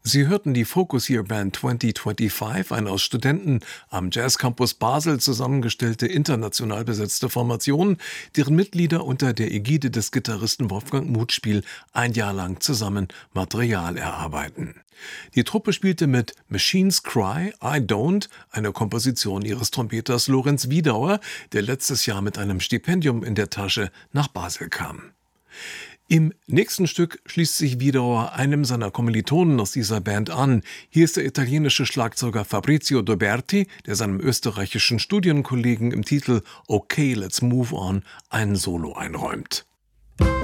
Sie hörten die Focus Year Band 2025, eine aus Studenten am Jazz Campus Basel zusammengestellte international besetzte Formation, deren Mitglieder unter der Ägide des Gitarristen Wolfgang Mutspiel ein Jahr lang zusammen Material erarbeiten. Die Truppe spielte mit Machines Cry, I Don't, eine Komposition ihres Trompeters Lorenz Wiedauer, der letztes Jahr mit einem Stipendium in der Tasche nach Basel kam. Im nächsten Stück schließt sich Wiedauer einem seiner Kommilitonen aus dieser Band an. Hier ist der italienische Schlagzeuger Fabrizio Doberti, der seinem österreichischen Studienkollegen im Titel Okay, Let's Move On ein Solo einräumt.